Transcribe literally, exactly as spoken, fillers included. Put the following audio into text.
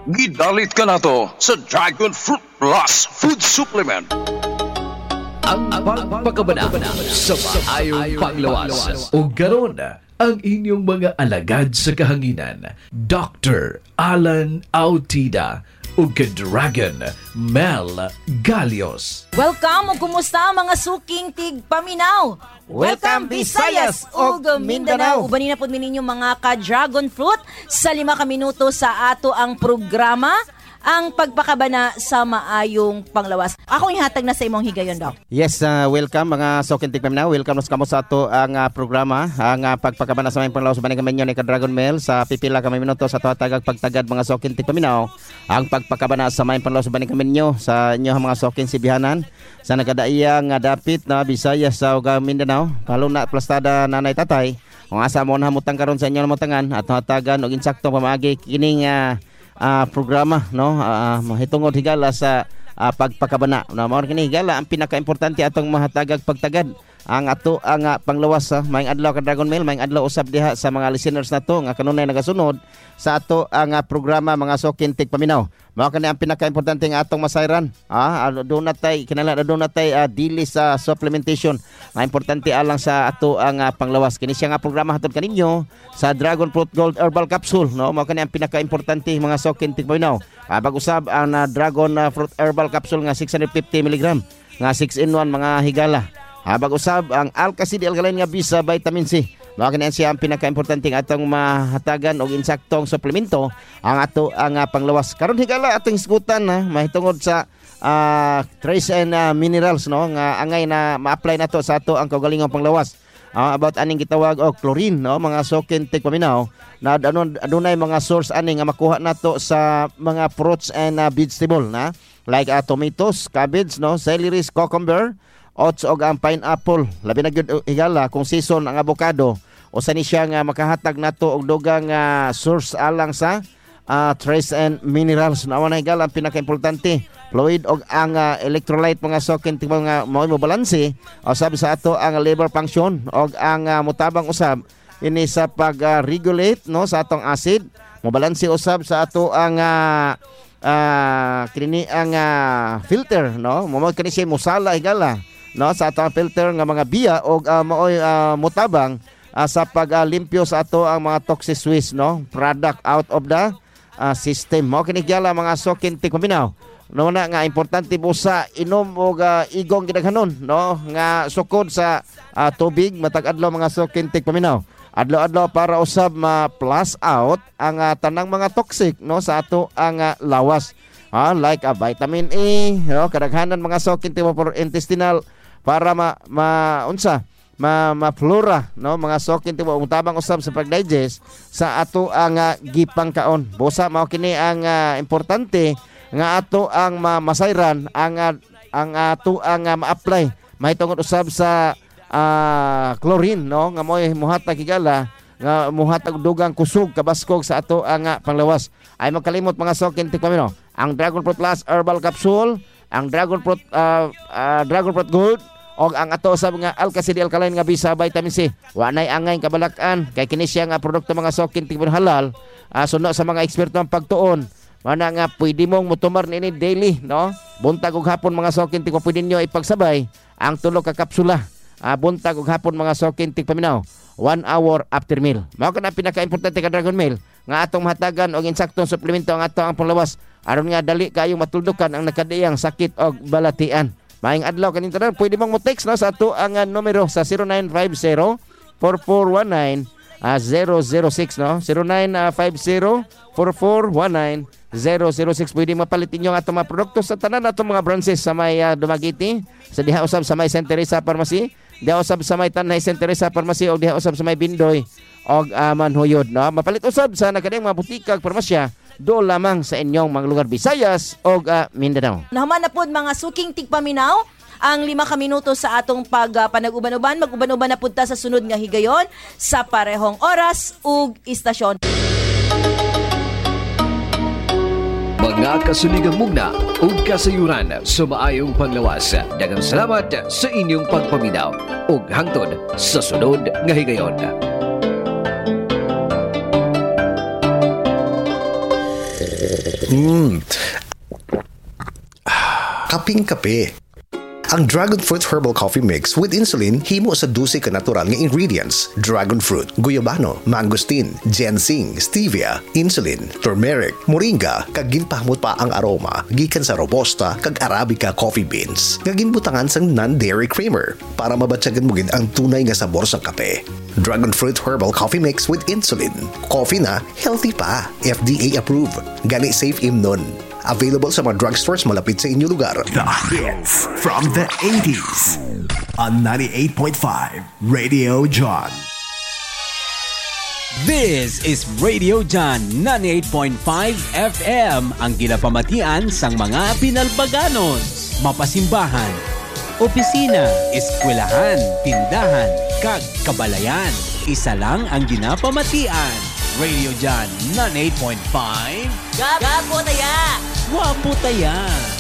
Gidalit ka na to sa Dragon Fruit Plus Food Supplement. Ang pagpakabana sa maayong panglawas. O garon ang inyong mga alagad sa kahanginan, Doctor Alan Autida o Dragon Mel Galios. Welcome o kumusta mga suking tigpaminaw? Welcome Visayas ug Mindanao. Ubanin na po ninyo mga ka-dragon fruit sa lima ka minuto sa ato ang programa, ang pagpakabana sa maayong panglawas. Ako ihatag na sa imong higayon, Doc. Yes, uh, welcome mga suking tigpaminaw. Welcome sa kamo sa ato ang uh, programa, ang uh, pagpakabana sa maayong panglawas. Ubanin kami nyo ni ka-dragon Mel sa pipila ka minuto sa tuhatagag pagtagad mga suking tigpaminaw. Ang pagpakabana sa maayong panglawas. Ubanin kami nyo sa inyo mga suking sibihanan sa nagadaiyang uh, dapit na Visayas sa uh, Mindanao, palo na plastada nanay tatay. Kung asa mo na hamutang karon sa inyo namutangan at hatagan og insakto pamaagi kining uh, uh, programa, no, uh, mahitungod higala sa uh, pagpakabana. Na mao kini higala ang pinakaimportante atong mahatagag pagtagad ang ato ang uh, panglawas. Uh, maayong adlaw ka Dragon Mail, maayong adlaw usab diha sa mga listeners nato nga kanunay nagasunod sa ato ang uh, programa mga suking tigpaminaw. Mao kani ang pinakaimportante nga atong masayran. Ah, do natay kinala do natay uh, dili sa supplementation. Nga importante alang sa ato ang uh, panglawas. Kini siya nga programa hatod kaninyo sa Dragon Fruit Gold Herbal Capsule, no? Mao kani ang pinakaimportante mga suking tigpaminaw. Ah, pag-usab ang uh, Dragon uh, Fruit Herbal Capsule nga six hundred fifty milligrams nga six in one mga higala. Ah, pag-usab ang Alkacid Alkaline nga bisa vitamin C. Mao kani siya ang pinakaimportante nga atong mahatagan og insaktong suplemento ang ato ang uh, panglawas. Karon higala atong isgutan na mahitungod sa uh, trace and uh, minerals, no, nga angay na ma-apply nato sa ato ang kaugalingong panglawas. Uh, about aning gitawag og chlorine, no, mga suking tigpaminaw na anon adunay mga source ani nga makuha nato sa mga fruits and uh, vegetable na like uh, tomatoes, cabbage, no, celery, cucumber, oats og ang pineapple. Labi na gyud higala kung season ang avocado o sa ni siya nga makahatag nato og dugang uh, source alang sa uh, trace and minerals. Nawa na higala ang pinakaimportante fluid og ang uh, electrolyte mga suking tigpaminaw nga mao mo balanse o sabi sa ato ang liver function og ang uh, mutabang usab ini sa pag-regulate, uh, no, sa atong acid mo balanse usab sa ato ang uh, uh, kini ang uh, filter, no, mo kani siya musala higala, no, sa atong filter nga mga biya og uh, maoy uh, mutabang uh, sa paglimpyo uh, sa ato ang mga toxic waste, no, product out of the uh, system. Mao kini gyala mga suking tigpaminaw, no, na nga importante po sa inom og uh, igong gidaghanon, no, nga sukod sa uh, tubig matag adlaw mga suking tigpaminaw. Adlaw-adlaw para usab ma-plus out ang uh, tanang mga toxic, no, sa ato ang uh, lawas. Ah, like uh, vitamin A, no, kadaghanan mga suking tigpaminaw intestinal para ma, ma unsa ma, ma flora, no, mga suking tigpaminaw tabang usab sa pag-digest sa ato ang uh, gipangkaon. Busa mao kini ang uh, importante nga ato ang ma- masayran ang uh, ang ato ang uh, ma-apply mahitungod usab sa uh, chlorine, no, nga mo'y muhatag higala nga muhatag dugang kusog kabaskog sa ato ang uh, panglawas. Ay magkalimot mga suking tigpaminaw ang Dragon Fruit Plus Herbal Capsule, ang Dragon Fruit uh, uh, Dragon Fruit Gold og ang ato usab nga Alkacid Alkaline nga bisa vitamin C. Wa nay angay kabalakan kay kini siya nga produkto mga suking tigpaminaw halal, uh, suno sa mga eksperto ang pagtuon. Mana nga pwede mong mutumar nini daily, no? Buntag ug hapon mga suking tigpaminaw pwede nyo ipagsabay ang tulo ka kapsula. Uh, buntag ug hapon mga suking tigpaminaw one hour after meal. Mao kana pinaka-importante ka Dragon Mail nga atong mahatagan og insaktong suplemento ang ato ang panglawas aron nga dali kayong matuldukan ang nakadiyang sakit og balatian. Maayong adlaw kaning tanan, pwede mong mo-text, no, sa ato ang uh, numero sa zero nine five zero four four one nine zero zero six, no, zero nine five zero four four one nine zero zero six. Pwede mapalit inyo ang atong mga produkto sa tanan atong mga branches sa may uh, Dumaguete, sa diha usab sa may Saint Teresa Pharmacy, diha usab sa may Tanay Saint Teresa Pharmacy og diha usab sa may Bindoy og uh, Manhuyod, no. Mapalit usab sa nakadiyang mga butika ug parmasya do lamang sa inyong mga lugar Visayas og uh, Mindanao. Nahuman na pod mga suking tigpaminaw ang lima ka minuto sa atong pag uh, panag-uban-uban. Mag-uban-uban na punta sa sunod nga higayon sa parehong oras ug istasyon. Mga kasuligang mugna ug kasayuran sa maayong panglawas. Daghang salamat sa inyong pagpaminaw ug hangtod sa sunod nga higayon. Hmm. Kaping-kape. Ang Dragon Fruit Herbal Coffee Mix with Insulin himo sa dose ka natural nga ingredients: dragon fruit, guyabano, mangosteen, ginseng, stevia, insulin, turmeric, moringa, kag ginpahamot pa ang aroma gikan sa robusta kag arabica coffee beans nga ginbutangan sang non-dairy creamer para mabatyagan mo gid ang tunay nga sabor sa kape. Dragon Fruit Herbal Coffee Mix with Insulin. Coffee na healthy pa. F D A approved. Gani safe imnon. Available sa mga drugstores malapit sa inyong lugar. The hits from the eighties on ninety-eight point five Radio John. This is Radio John ninety-eight point five F M, ang ginapamatian sang mga pinalbaganos, mapasimbahan, opisina, eskwelahan, tindahan, kag kabalayan. Isa lang ang ginapamatian. Radio John ninety-eight point five. Gapo taya! Wapo taya!